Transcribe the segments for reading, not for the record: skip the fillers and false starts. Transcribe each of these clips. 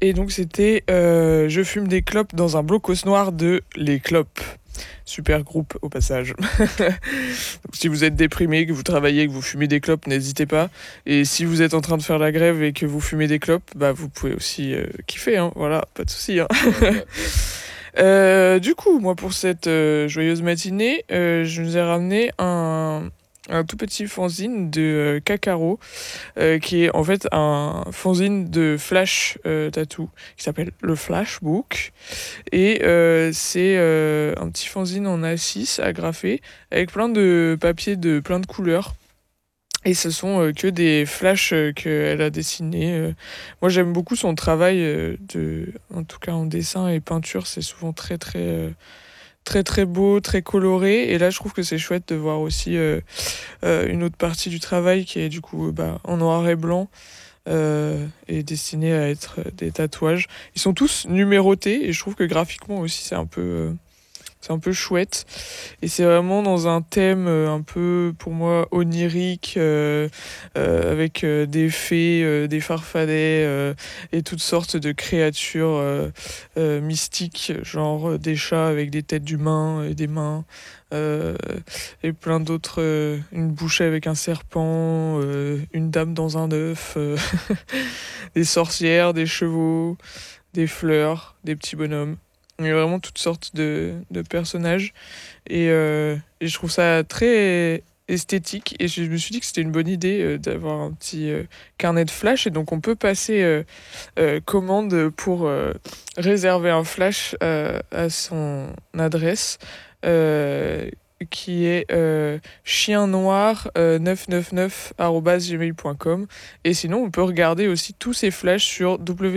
Et donc c'était Je fume des clopes dans un blocos noir de Les Clopes. Super groupe au passage. Donc, si vous êtes déprimé, que vous travaillez, que vous fumez des clopes, n'hésitez pas. Et si vous êtes en train de faire la grève et que vous fumez des clopes, bah vous pouvez aussi kiffer, hein, voilà, pas de souci. Hein. Ouais. Du coup, moi pour cette joyeuse matinée, je nous ai ramené un tout petit fanzine de Kakaro, qui est en fait un fanzine de flash tattoo qui s'appelle le Flashbook. Et c'est un petit fanzine en A6 agrafé avec plein de papiers de plein de couleurs. Et ce sont que des flashs qu'elle a dessinés. Moi, j'aime beaucoup son travail, en tout cas en dessin et peinture. C'est souvent très très beau, très coloré. Et là, je trouve que c'est chouette de voir aussi une autre partie du travail qui est du coup en noir et blanc et destinée à être des tatouages. Ils sont tous numérotés et je trouve que graphiquement aussi c'est un peu chouette. Et c'est vraiment dans un thème un peu, pour moi, onirique, avec des fées, des farfadets et toutes sortes de créatures mystiques, genre des chats avec des têtes d'humains et des mains. euh, et plein d'autres, une bouchée avec un serpent, une dame dans un œuf, des sorcières, des chevaux, des fleurs, des petits bonhommes. Il y a vraiment toutes sortes de personnages. Et je trouve ça très esthétique. Et je me suis dit que c'était une bonne idée d'avoir un petit carnet de flash. Et donc on peut passer commande pour réserver un flash à son adresse. euh, qui est chiennoir999@gmail.com. Et sinon, on peut regarder aussi tous ces flashs sur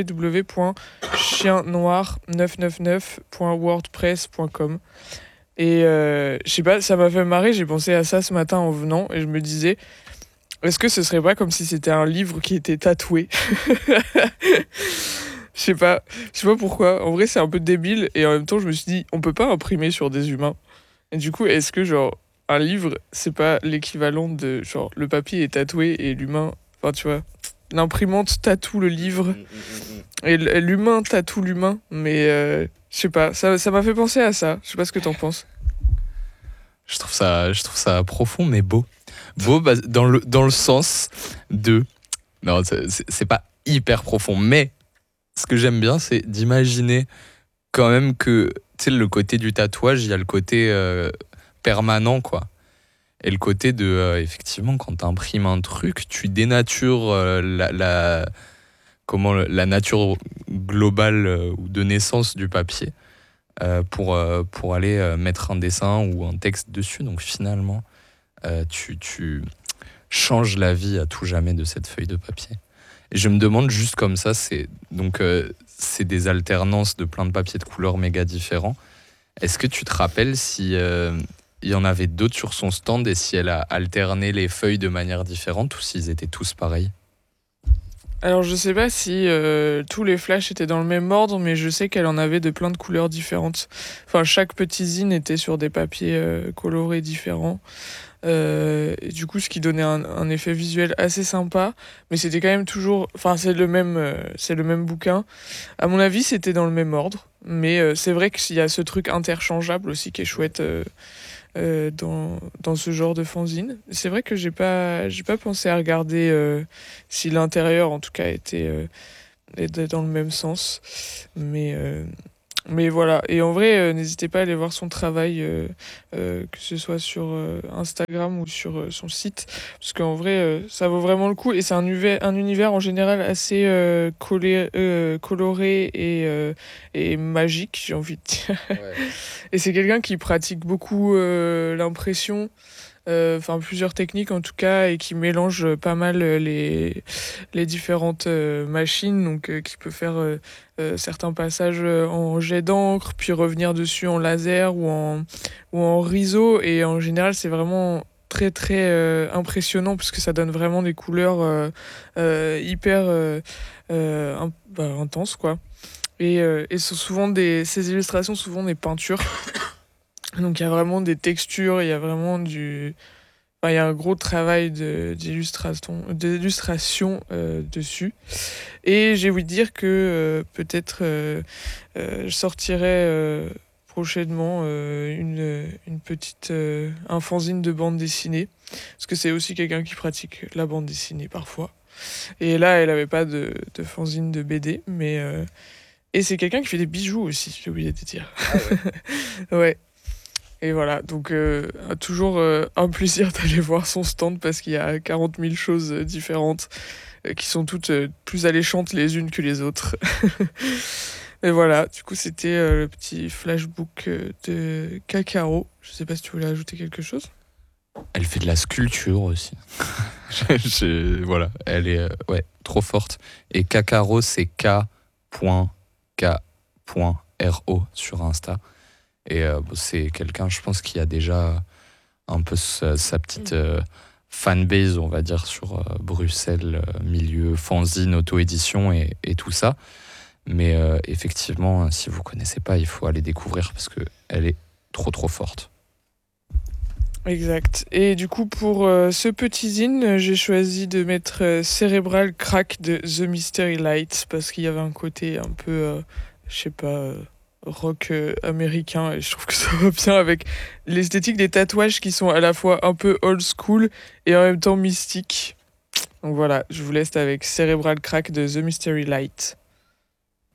www.chiennoir999.wordpress.com. Et je sais pas, ça m'a fait marrer, j'ai pensé à ça ce matin en venant et je me disais, est-ce que ce serait pas comme si c'était un livre qui était tatoué? Je sais pas pourquoi. En vrai, c'est un peu débile et en même temps, je me suis dit, on peut pas imprimer sur des humains. Et du coup, est-ce que genre un livre, c'est pas l'équivalent de genre le papier est tatoué et l'humain, enfin tu vois, l'imprimante tatoue le livre et l'humain tatoue l'humain, mais je sais pas, ça m'a fait penser à ça. Je sais pas ce que t'en penses. Je trouve ça profond mais beau. Beau dans le sens de... Non, c'est pas hyper profond, mais ce que j'aime bien, c'est d'imaginer quand même que, tu sais, le côté du tatouage, il y a le côté permanent, quoi. Et le côté de, effectivement, quand tu imprimes un truc, tu dénatures la nature globale ou de naissance du papier pour aller mettre un dessin ou un texte dessus. Donc finalement, tu changes la vie à tout jamais de cette feuille de papier. Et je me demande juste comme ça, c'est des alternances de plein de papiers de couleurs méga différents. Est-ce que tu te rappelles si il y en avait d'autres sur son stand et si elle a alterné les feuilles de manière différente ou s'ils étaient tous pareils? Alors je sais pas si tous les flashs étaient dans le même ordre, mais je sais qu'elle en avait de plein de couleurs différentes. Enfin, chaque petit zine était sur des papiers colorés différents. Et du coup, ce qui donnait un effet visuel assez sympa, mais c'était quand même toujours, enfin c'est le même bouquin. À mon avis, c'était dans le même ordre, mais c'est vrai qu'il y a ce truc interchangeable aussi qui est chouette dans ce genre de fanzine. C'est vrai que j'ai pas pensé à regarder si l'intérieur, en tout cas, était dans le même sens, mais mais voilà, et en vrai, n'hésitez pas à aller voir son travail, que ce soit sur Instagram ou sur son site, parce qu'en vrai, ça vaut vraiment le coup, et c'est un univers en général assez coloré et magique, j'ai envie de dire. Ouais. Et c'est quelqu'un qui pratique beaucoup l'impression, enfin plusieurs techniques en tout cas, et qui mélange pas mal les différentes machines, donc qui peut faire certains passages en jet d'encre, puis revenir dessus en laser ou en riso, et en général c'est vraiment très très impressionnant parce que ça donne vraiment des couleurs hyper intenses quoi. Et ce sont souvent ces illustrations sont souvent des peintures, donc il y a vraiment des textures, il y a vraiment Enfin, il y a un gros travail d'illustration dessus. Et j'ai ouï dire que peut-être je sortirai prochainement une petite un fanzine de bande dessinée. Parce que c'est aussi quelqu'un qui pratique la bande dessinée parfois. Et là, elle avait pas de fanzine de BD, mais et c'est quelqu'un qui fait des bijoux aussi, j'ai oublié de dire. Ah ouais. Ouais. Et voilà, donc toujours un plaisir d'aller voir son stand parce qu'il y a 40 000 choses différentes qui sont toutes plus alléchantes les unes que les autres. Et voilà, du coup c'était le petit flashbook de Cacaro. Je sais pas si tu voulais ajouter quelque chose. Elle fait de la sculpture aussi. Voilà, elle est ouais, trop forte. Et Kakaro, c'est K.K.R.O sur Insta. Et c'est quelqu'un, je pense, qui a déjà un peu sa petite fanbase, on va dire, sur Bruxelles, milieu fanzine, auto-édition et tout ça. Mais effectivement, si vous connaissez pas, il faut aller découvrir parce que elle est trop trop forte. Exact. Et du coup, pour ce petit zine, j'ai choisi de mettre Cerebral Crack de The Mystery Light parce qu'il y avait un côté un peu, je sais pas, rock américain et je trouve que ça va bien avec l'esthétique des tatouages qui sont à la fois un peu old school et en même temps mystiques. Donc voilà, je vous laisse avec Cerebral Crack de The Mystery Light.